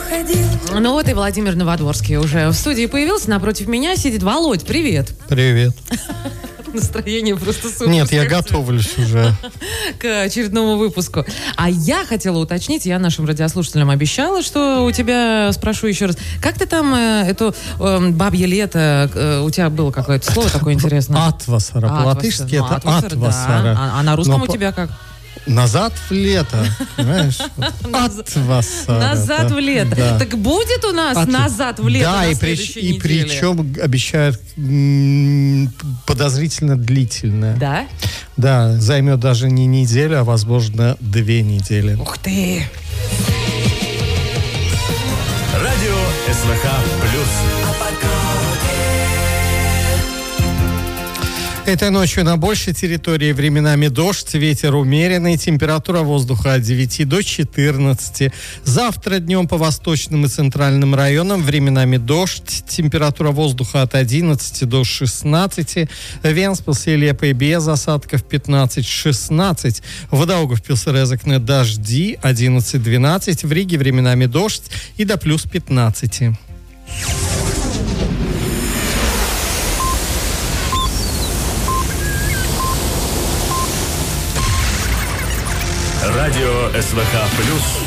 уходил. Ну вот и Владимир Новодворский уже в студии появился. Напротив меня сидит Володь. Привет. Привет. Настроение просто супер. Нет, я готовлюсь уже. К очередному выпуску. А я хотела уточнить, я нашим радиослушателям обещала, что у тебя, спрошу еще раз, как ты там эту бабье лето, у тебя было какое-то слово такое интересное? Атвасара. По-латышски это атвасара. А на русском у тебя как? Назад в лето, понимаешь? Атвасара. Назад в лето. Да. Так будет у нас назад в лето да, на и следующей неделе? причем обещают подозрительно длительное. Да? Да, займет даже не неделю, а, возможно, 2 недели. Ух ты! Радио СВХ плюс. Этой ночью на большей территории временами дождь, ветер умеренный, температура воздуха от 9 до 14. Завтра днем по восточным и центральным районам временами дождь, температура воздуха от 11 до 16. Венспилсе и Лепой без осадков 15-16. В Даугавпилсе Резекне дожди 11-12. В Риге временами дождь и до плюс 15. Радио СВХ плюс.